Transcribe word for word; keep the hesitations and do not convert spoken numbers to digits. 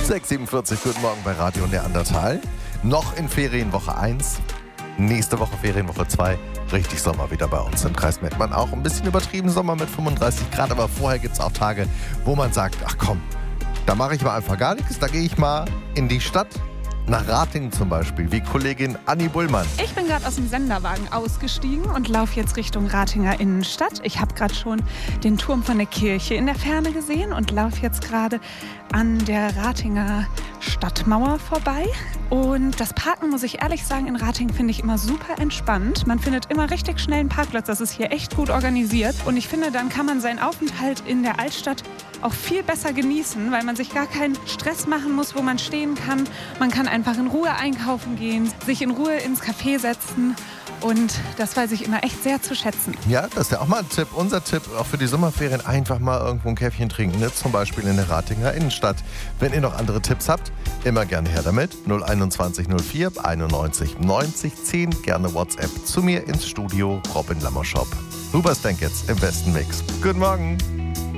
sechs Uhr siebenundvierzig, guten Morgen bei Radio Neandertal. Noch in Ferienwoche eins, nächste Woche Ferienwoche zwei. Richtig Sommer wieder bei uns im Kreis Mettmann. Auch ein bisschen übertrieben Sommer mit fünfunddreißig Grad, aber vorher gibt es auch Tage, wo man sagt, ach komm, da mache ich mal einfach gar nichts, da gehe ich mal in die Stadt. Nach Ratingen zum Beispiel, wie Kollegin Anni Bullmann. Ich bin gerade aus dem Senderwagen ausgestiegen und laufe jetzt Richtung Ratinger Innenstadt. Ich habe gerade schon den Turm von der Kirche in der Ferne gesehen und laufe jetzt gerade an der Ratinger Stadtmauer vorbei. Und das Parken, muss ich ehrlich sagen, in Ratingen finde ich immer super entspannt. Man findet immer richtig schnell einen Parkplatz. Das ist hier echt gut organisiert. Und ich finde, dann kann man seinen Aufenthalt in der Altstadt auch viel besser genießen, weil man sich gar keinen Stress machen muss, wo man stehen kann. Man kann einfach in Ruhe einkaufen gehen, sich in Ruhe ins Café setzen. Und das weiß ich immer echt sehr zu schätzen. Ja, das ist ja auch mal ein Tipp. Unser Tipp auch für die Sommerferien, einfach mal irgendwo ein Käffchen trinken. Ne? Zum Beispiel in der Ratinger Innenstadt. Wenn ihr noch andere Tipps habt, immer gerne her damit. null einundzwanzig null vier einundneunzig neunzig zehn. Gerne WhatsApp zu mir ins Studio. Robin Lammershop. Huberstdenk jetzt im besten Mix. Guten Morgen.